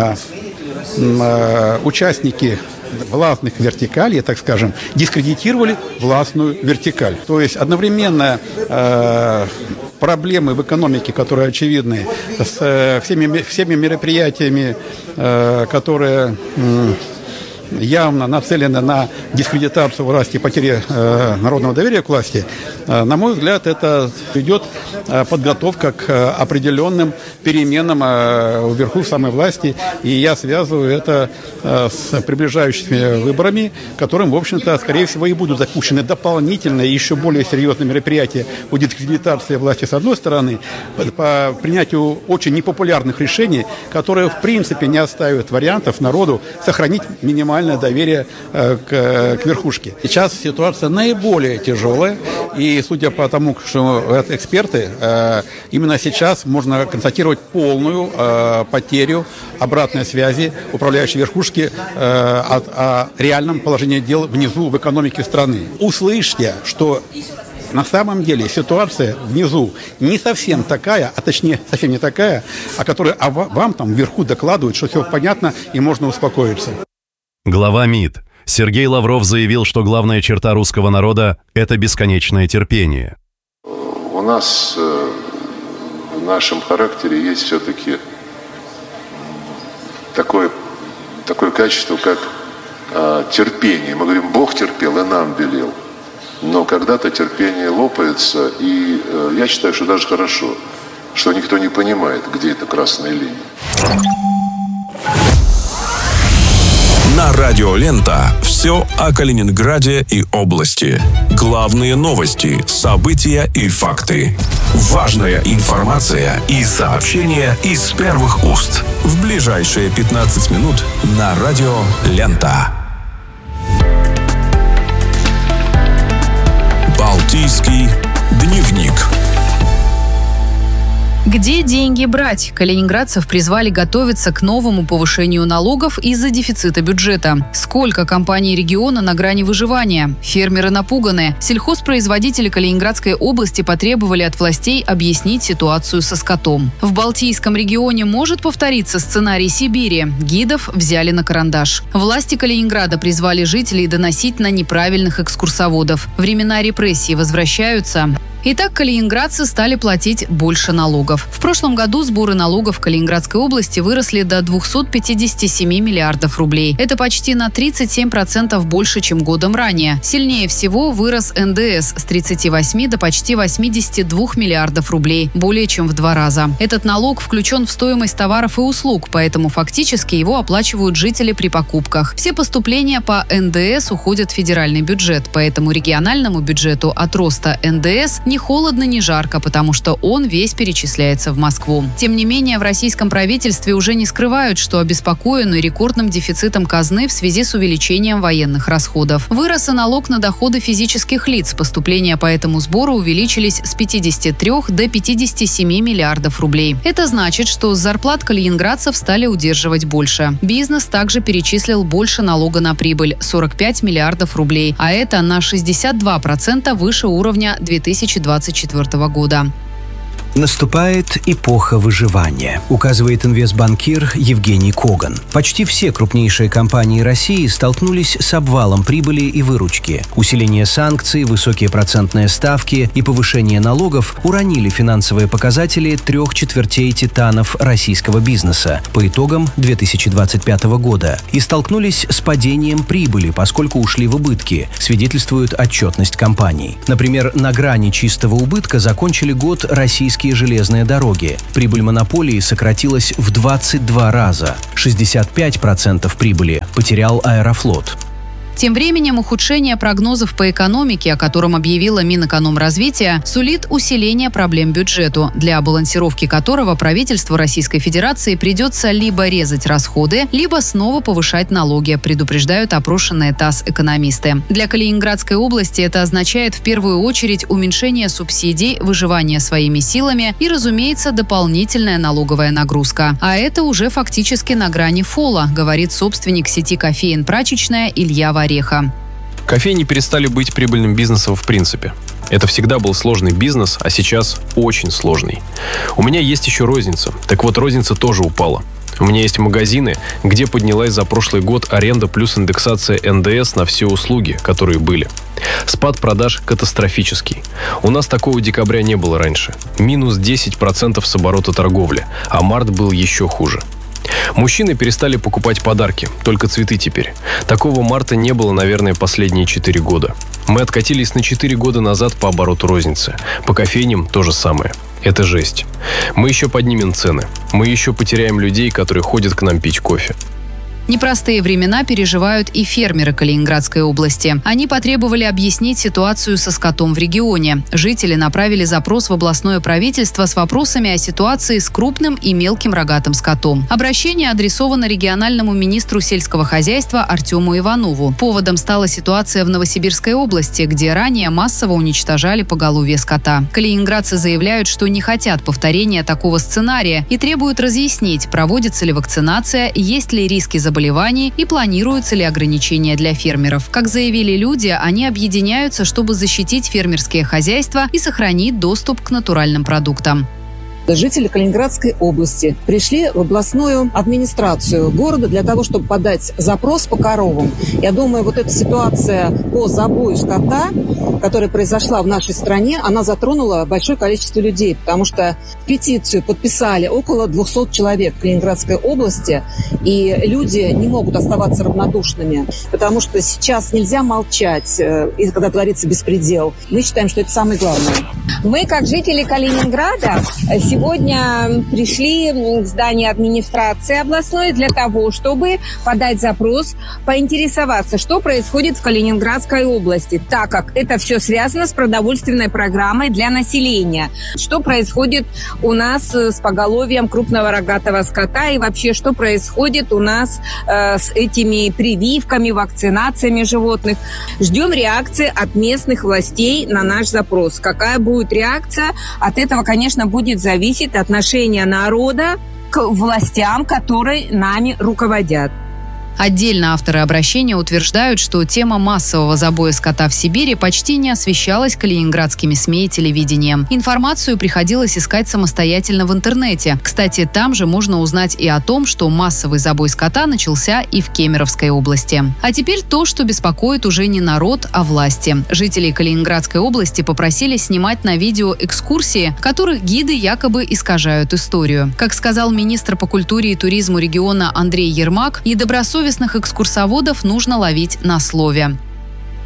участники властных вертикалей, так скажем, дискредитировали властную вертикаль. То есть одновременно проблемы в экономике, которые очевидны, с всеми мероприятиями, которые явно нацелены на дискредитацию власти, потери народного доверия к власти, на мой взгляд, это идет подготовка к определенным переменам вверху в самой власти, и я связываю это с приближающимися выборами, которым, в общем-то, скорее всего, и будут запущены дополнительные, еще более серьезные мероприятия по дискредитации власти с одной стороны, по принятию очень непопулярных решений, которые, в принципе, не оставят вариантов народу сохранить минимальное доверие к верхушке. Сейчас ситуация наиболее тяжелая, и судя по тому, что эксперты, именно сейчас можно констатировать полную потерю обратной связи управляющей верхушки о реальном положении дел внизу в экономике страны. Услышьте, что на самом деле ситуация внизу не совсем такая, а точнее совсем не такая, о которой вам там вверху докладывают, что все понятно и можно успокоиться. Глава МИД Сергей Лавров заявил, что главная черта русского народа – это бесконечное терпение. У нас в нашем характере есть все-таки такое качество, как терпение. Мы говорим, Бог терпел и нам велел. Но когда-то терпение лопается, и я считаю, что даже хорошо, что никто не понимает, где эта красная линия. На Радио Лента все о Калининграде и области. Главные новости, события и факты. Важная информация и сообщения из первых уст. В ближайшие 15 минут на Радио Лента. Балтийский дневник. Где деньги брать? Калининградцев призвали готовиться к новому повышению налогов из-за дефицита бюджета. Сколько компаний региона на грани выживания? Фермеры напуганы. Сельхозпроизводители Калининградской области потребовали от властей объяснить ситуацию со скотом. В Балтийском регионе может повториться сценарий Сибири. Гидов взяли на карандаш. Власти Калининграда призвали жителей доносить на неправильных экскурсоводов. Времена репрессий возвращаются. Итак, калининградцы стали платить больше налогов. В прошлом году сборы налогов в Калининградской области выросли до 257 миллиардов рублей. Это почти на 37% больше, чем годом ранее. Сильнее всего вырос НДС с 38 до почти 82 миллиардов рублей, более чем в 2 раза. Этот налог включен в стоимость товаров и услуг, поэтому фактически его оплачивают жители при покупках. Все поступления по НДС уходят в федеральный бюджет, поэтому региональному бюджету от роста НДС ни холодно, ни жарко, потому что он весь перечисляется в Москву. Тем не менее, в российском правительстве уже не скрывают, что обеспокоены рекордным дефицитом казны в связи с увеличением военных расходов. Вырос и налог на доходы физических лиц. Поступления по этому сбору увеличились с 53 до 57 миллиардов рублей. Это значит, что с зарплат калининградцев стали удерживать больше. Бизнес также перечислил больше налога на прибыль – 45 миллиардов рублей, а это на 62% выше уровня 2024 года. Наступает эпоха выживания, указывает инвестбанкир Евгений Коган. Почти все крупнейшие компании России столкнулись с обвалом прибыли и выручки. Усиление санкций, высокие процентные ставки и повышение налогов уронили финансовые показатели 3/4 титанов российского бизнеса по итогам 2025 года и столкнулись с падением прибыли, поскольку ушли в убытки, свидетельствует отчетность компаний. Например, на грани чистого убытка закончили год российские железные дороги. Прибыль монополии сократилась в 22 раза. 65% прибыли потерял Аэрофлот. Тем временем ухудшение прогнозов по экономике, о котором объявила Минэкономразвития, сулит усиление проблем бюджету, для балансировки которого правительству Российской Федерации придется либо резать расходы, либо снова повышать налоги, предупреждают опрошенные ТАСС экономисты. Для Калининградской области это означает в первую очередь уменьшение субсидий, выживание своими силами и, разумеется, дополнительная налоговая нагрузка. А это уже фактически на грани фола, говорит собственник сети кофеен «Прачечная» Илья Вареха. Кофейни перестали быть прибыльным бизнесом в принципе. Это всегда был сложный бизнес, а сейчас очень сложный. У меня есть еще розница. Так вот, розница тоже упала. У меня есть магазины, где поднялась за прошлый год аренда плюс индексация НДС на все услуги, которые были. Спад продаж катастрофический. У нас такого декабря не было раньше. Минус 10% с оборота торговли, а март был еще хуже. Мужчины перестали покупать подарки, только цветы теперь. Такого марта не было, наверное, последние 4 года. Мы откатились на 4 года назад по обороту розницы. По кофейням то же самое. Это жесть. Мы еще поднимем цены. Мы еще потеряем людей, которые ходят к нам пить кофе. Непростые времена переживают и фермеры Калининградской области. Они потребовали объяснить ситуацию со скотом в регионе. Жители направили запрос в областное правительство с вопросами о ситуации с крупным и мелким рогатым скотом. Обращение адресовано региональному министру сельского хозяйства Артему Иванову. Поводом стала ситуация в Новосибирской области, где ранее массово уничтожали поголовье скота. Калининградцы заявляют, что не хотят повторения такого сценария и требуют разъяснить, проводится ли вакцинация, есть ли риски заболеваний и планируются ли ограничения для фермеров. Как заявили люди, они объединяются, чтобы защитить фермерские хозяйства и сохранить доступ к натуральным продуктам. Жители Калининградской области пришли в областную администрацию города для того, чтобы подать запрос по коровам. Я думаю, вот эта ситуация по забою скота, которая произошла в нашей стране, она затронула большое количество людей, потому что петицию подписали около 200 человек в Калининградской области, и люди не могут оставаться равнодушными, потому что сейчас нельзя молчать, когда творится беспредел. Мы считаем, что это самое главное. Мы, как жители Калининграда, сегодня пришли в здание администрации областной для того, чтобы подать запрос, поинтересоваться, что происходит в Калининградской области, так как это все связано с продовольственной программой для населения. Что происходит у нас с поголовьем крупного рогатого скота и вообще, что происходит у нас с этими прививками, вакцинациями животных. Ждем реакции от местных властей на наш запрос. Какая будет реакция? От этого, конечно, будет зависеть отношение народа к властям, которые нами руководят. Отдельно авторы обращения утверждают, что тема массового забоя скота в Сибири почти не освещалась калининградскими СМИ и телевидением. Информацию приходилось искать самостоятельно в интернете. Кстати, там же можно узнать и о том, что массовый забой скота начался и в Кемеровской области. А теперь то, что беспокоит уже не народ, а власти. Жителей Калининградской области попросили снимать на видео экскурсии, в которых гиды якобы искажают историю. Как сказал министр по культуре и туризму региона Андрей Ермак, недобросовестных экскурсоводов нужно ловить на слове.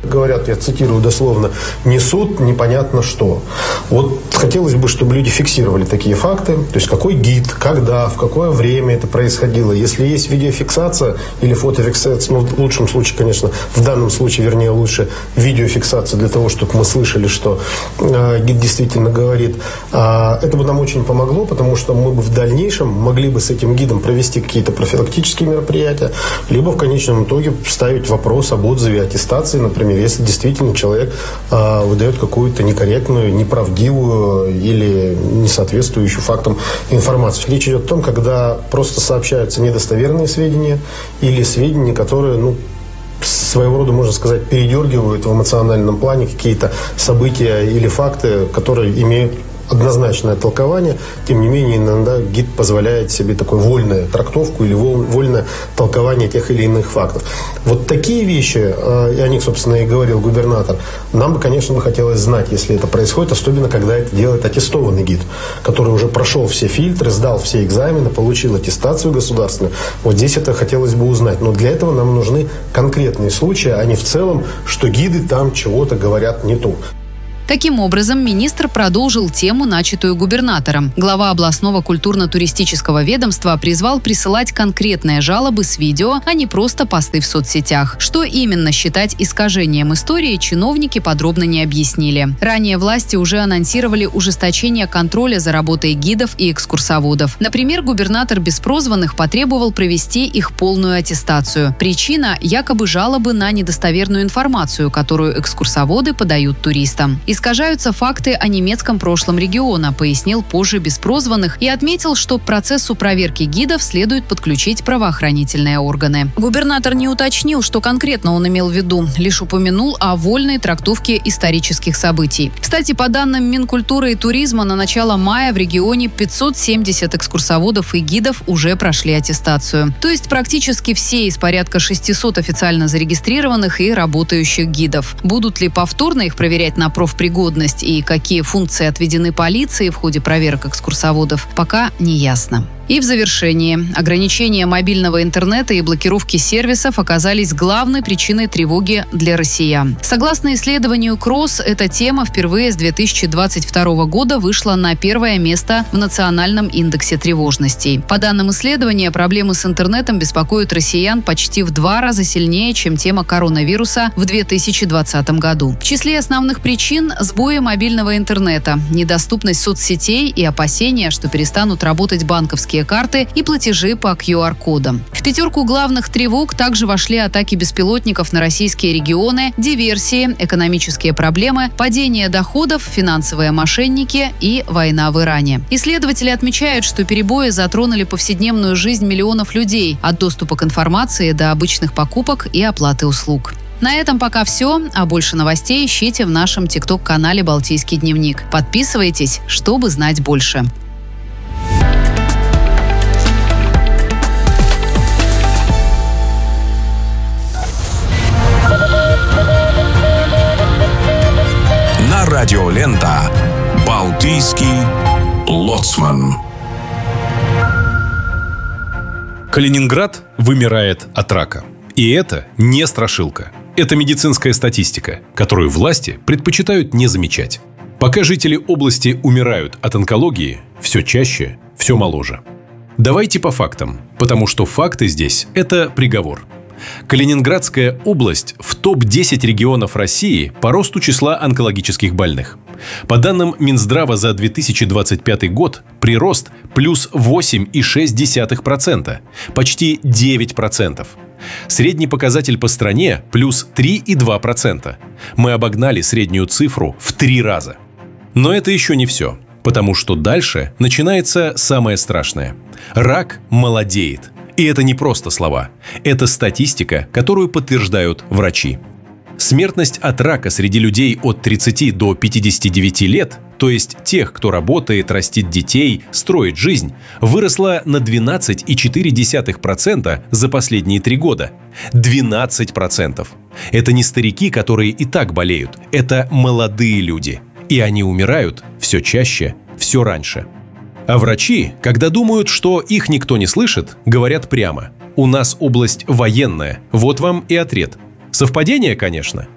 Говорят, я цитирую дословно, несут непонятно что. Вот хотелось бы, чтобы люди фиксировали такие факты, то есть какой гид, когда, в какое время это происходило. Если есть видеофиксация или фотофиксация, в лучшем случае, конечно, в данном случае, вернее, лучше видеофиксация для того, чтобы мы слышали, что гид действительно говорит. Это бы нам очень помогло, потому что мы бы в дальнейшем могли бы с этим гидом провести какие-то профилактические мероприятия, либо в конечном итоге ставить вопрос об отзыве, аттестации, например, если действительно человек выдает какую-то некорректную, неправдивую или не соответствующую фактам информацию. Речь идет о том, когда просто сообщаются недостоверные сведения или сведения, которые, своего рода, можно сказать, передергивают в эмоциональном плане какие-то события или факты, которые имеют однозначное толкование. Тем не менее, иногда гид позволяет себе такую вольную трактовку или вольное толкование тех или иных фактов. Вот такие вещи, и о них, собственно, и говорил губернатор, нам бы, конечно, хотелось знать, если это происходит, особенно когда это делает аттестованный гид, который уже прошел все фильтры, сдал все экзамены, получил аттестацию государственную. Вот здесь это хотелось бы узнать. Но для этого нам нужны конкретные случаи, а не в целом, что гиды там чего-то говорят не то. Таким образом, министр продолжил тему, начатую губернатором. Глава областного культурно-туристического ведомства призвал присылать конкретные жалобы с видео, а не просто посты в соцсетях. Что именно считать искажением истории, чиновники подробно не объяснили. Ранее власти уже анонсировали ужесточение контроля за работой гидов и экскурсоводов. Например, губернатор Беспрозванных потребовал провести их полную аттестацию. Причина – якобы жалобы на недостоверную информацию, которую экскурсоводы подают туристам. Искажаются факты о немецком прошлом региона, пояснил позже Беспрозванных и отметил, что к процессу проверки гидов следует подключить правоохранительные органы. Губернатор не уточнил, что конкретно он имел в виду, лишь упомянул о вольной трактовке исторических событий. Кстати, по данным Минкультуры и туризма, на начало мая в регионе 570 экскурсоводов и гидов уже прошли аттестацию. То есть практически все из порядка 600 официально зарегистрированных и работающих гидов. Будут ли повторно их проверять на профпригодность и какие функции отведены полиции в ходе проверок экскурсоводов, пока не ясно. И в завершении. Ограничения мобильного интернета и блокировки сервисов оказались главной причиной тревоги для россиян. Согласно исследованию КРОС, эта тема впервые с 2022 года вышла на первое место в национальном индексе тревожностей. По данным исследования, проблемы с интернетом беспокоят россиян почти в 2 раза сильнее, чем тема коронавируса в 2020 году. В числе основных причин – сбои мобильного интернета, недоступность соцсетей и опасения, что перестанут работать банковские карты и платежи по QR-кодам. В 5 главных тревог также вошли атаки беспилотников на российские регионы, диверсии, экономические проблемы, падение доходов, финансовые мошенники и война в Иране. Исследователи отмечают, что перебои затронули повседневную жизнь миллионов людей, от доступа к информации до обычных покупок и оплаты услуг. На этом пока все, а больше новостей ищите в нашем ТикТок-канале «Балтийский дневник». Подписывайтесь, чтобы знать больше. Радиолента «Балтийский лоцман». Калининград вымирает от рака. И это не страшилка. Это медицинская статистика, которую власти предпочитают не замечать. Пока жители области умирают от онкологии, все чаще, все моложе. Давайте по фактам, потому что факты здесь – это приговор. Калининградская область в топ-10 регионов России по росту числа онкологических больных. По данным Минздрава за 2025 год прирост плюс 8,6%, почти 9%. Средний показатель по стране плюс 3,2%. Мы обогнали среднюю цифру в 3 раза. Но это еще не все, потому что дальше начинается самое страшное. Рак молодеет. И это не просто слова. Это статистика, которую подтверждают врачи. Смертность от рака среди людей от 30 до 59 лет, то есть тех, кто работает, растит детей, строит жизнь, выросла на 12,4% за последние 3 года. 12%. Это не старики, которые и так болеют. Это молодые люди. И они умирают все чаще, все раньше. А врачи, когда думают, что их никто не слышит, говорят прямо: у нас область военная, вот вам и ответ. Совпадение, конечно,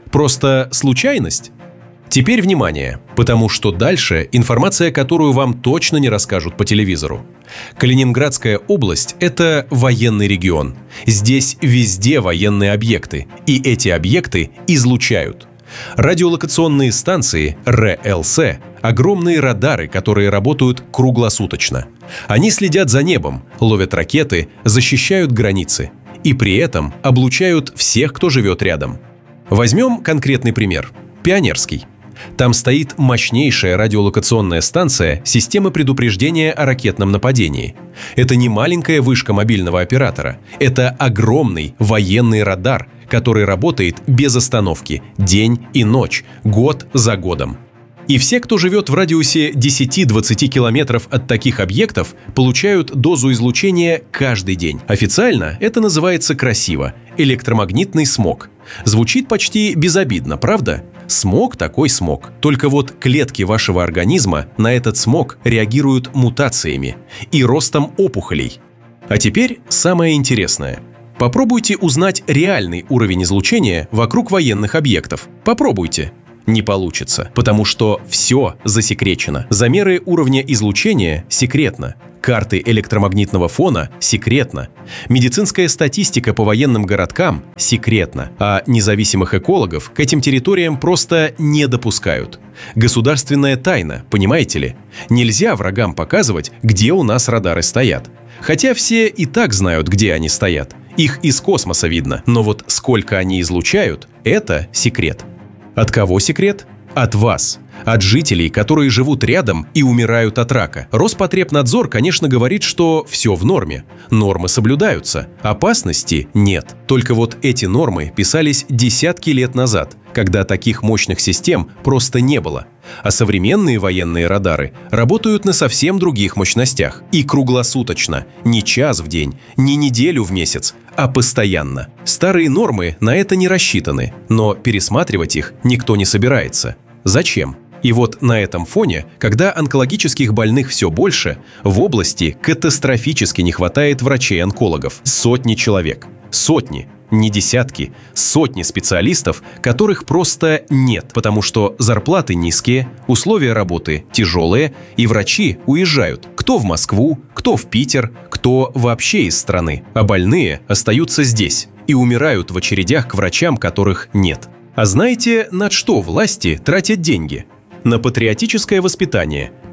Просто случайность? Теперь внимание, потому что дальше информация, которую вам точно не расскажут по телевизору. Калининградская область – это военный регион. Здесь везде военные объекты, и эти объекты излучают. Радиолокационные станции РЛС – огромные радары, которые работают круглосуточно. Они следят за небом, ловят ракеты, защищают границы и при этом облучают всех, кто живет рядом. Возьмем конкретный пример – Пионерский. Там стоит мощнейшая радиолокационная станция системы предупреждения о ракетном нападении. Это не маленькая вышка мобильного оператора, это огромный военный радар, который работает без остановки день и ночь, год за годом. И все, кто живет в радиусе 10-20 километров от таких объектов, получают дозу излучения каждый день. Официально это называется красиво – электромагнитный смог. Звучит почти безобидно, правда? Смог такой смог. Только вот клетки вашего организма на этот смог реагируют мутациями и ростом опухолей. А теперь самое интересное. Попробуйте узнать реальный уровень излучения вокруг военных объектов. Попробуйте. Не получится, потому что все засекречено. Замеры уровня излучения секретно. Карты электромагнитного фона секретно. Медицинская статистика по военным городкам секретно. А независимых экологов к этим территориям просто не допускают. Государственная тайна, понимаете ли? Нельзя врагам показывать, где у нас радары стоят. Хотя все и так знают, где они стоят. Их из космоса видно. Но вот сколько они излучают – это секрет. От кого секрет? От вас. От жителей, которые живут рядом и умирают от рака. Роспотребнадзор, конечно, говорит, что все в норме. Нормы соблюдаются. Опасности нет. Только вот эти нормы писались десятки лет назад, когда таких мощных систем просто не было. А современные военные радары работают на совсем других мощностях. И круглосуточно. Не час в день, не неделю в месяц, а постоянно. Старые нормы на это не рассчитаны, но пересматривать их никто не собирается. Зачем? И вот на этом фоне, когда онкологических больных все больше, в области катастрофически не хватает врачей-онкологов. Сотни человек. Сотни. Не десятки, сотни специалистов, которых просто нет, потому что зарплаты низкие, условия работы тяжелые, и врачи уезжают. Кто в Москву, кто в Питер, кто вообще из страны. А больные остаются здесь и умирают в очередях к врачам, которых нет. А знаете, на что власти тратят деньги? На патриотическое воспитание –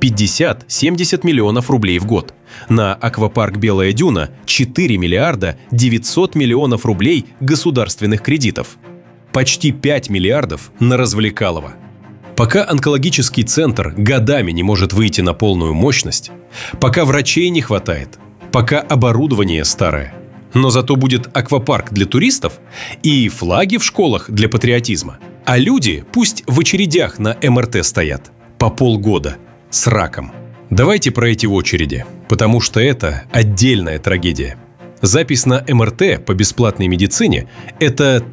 50-70 миллионов рублей в год. На аквапарк «Белая дюна» – 4 миллиарда 900 миллионов рублей государственных кредитов. Почти 5 миллиардов на развлекалово. Пока онкологический центр годами не может выйти на полную мощность, пока врачей не хватает, пока оборудование старое, но зато будет аквапарк для туристов и флаги в школах для патриотизма. А люди пусть в очередях на МРТ стоят по полгода с раком. Давайте про эти очереди, потому что это отдельная трагедия. Запись на МРТ по бесплатной медицине – это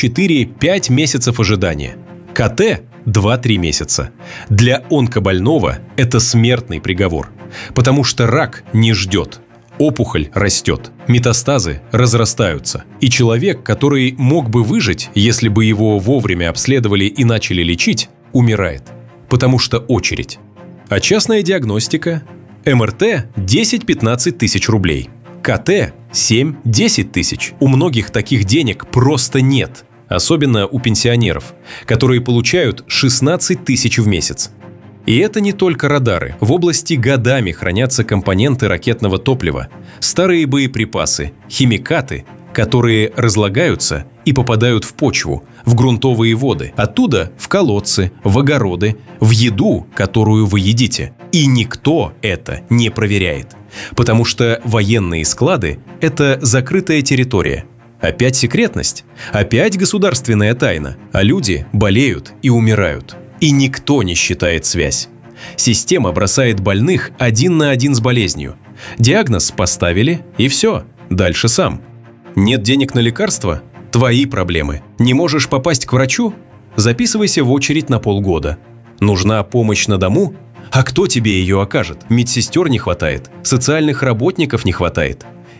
3-4-5 месяцев ожидания. КТ – 2-3 месяца. Для онкобольного это смертный приговор, потому что рак не ждет. Опухоль растет, метастазы разрастаются, и человек, который мог бы выжить, если бы его вовремя обследовали и начали лечить, умирает, потому что очередь. А частная диагностика? МРТ – 10-15 тысяч рублей, КТ – 7-10 тысяч. У многих таких денег просто нет, особенно у пенсионеров, которые получают 16 тысяч в месяц. И это не только радары. В области годами хранятся компоненты ракетного топлива, старые боеприпасы, химикаты, которые разлагаются и попадают в почву, в грунтовые воды, оттуда в колодцы, в огороды, в еду, которую вы едите. И никто это не проверяет, потому что военные склады – это закрытая территория. Опять секретность, опять государственная тайна, а люди болеют и умирают. И никто не считает связь. Система бросает больных один на один с болезнью. Диагноз поставили, и все, дальше сам. Нет денег на лекарства? Твои проблемы. Не можешь попасть к врачу? Записывайся в очередь на полгода. Нужна помощь на дому? А кто тебе ее окажет? Медсестер не хватает, социальных работников не хватает.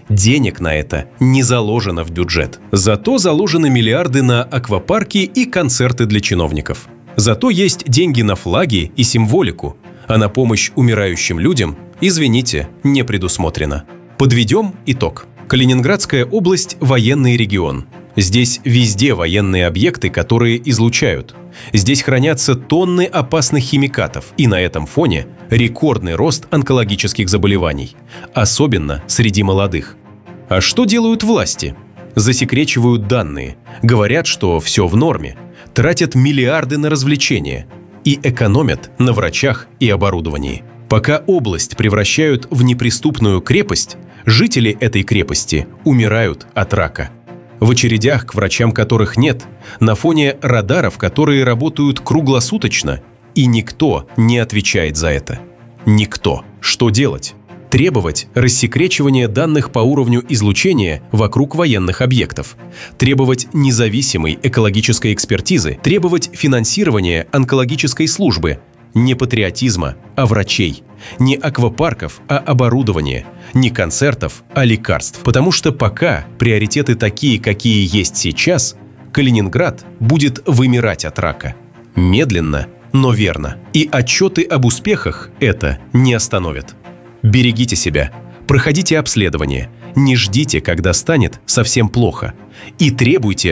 Денег на это не заложено в бюджет. Зато заложены миллиарды на аквапарки и концерты для чиновников. Зато есть деньги на флаги и символику, а на помощь умирающим людям, извините, не предусмотрено. Подведем итог. Калининградская область – военный регион. Здесь везде военные объекты, которые излучают. Здесь хранятся тонны опасных химикатов, и на этом фоне рекордный рост онкологических заболеваний, особенно среди молодых. А что делают власти? Засекречивают данные, говорят, что все в норме, тратят миллиарды на развлечения и экономят на врачах и оборудовании. Пока область превращают в неприступную крепость, жители этой крепости умирают от рака. В очередях, к врачам которых нет, на фоне радаров, которые работают круглосуточно, и никто не отвечает за это. Никто. Что делать? Требовать рассекречивания данных по уровню излучения вокруг военных объектов, требовать независимой экологической экспертизы, требовать финансирования онкологической службы, не патриотизма, а врачей, не аквапарков, а оборудования, не концертов, а лекарств. Потому что пока приоритеты такие, какие есть сейчас, Калининград будет вымирать от рака. Медленно, но верно. И отчеты об успехах это не остановят. Берегите себя, проходите обследование, не ждите, когда станет совсем плохо, и требуйте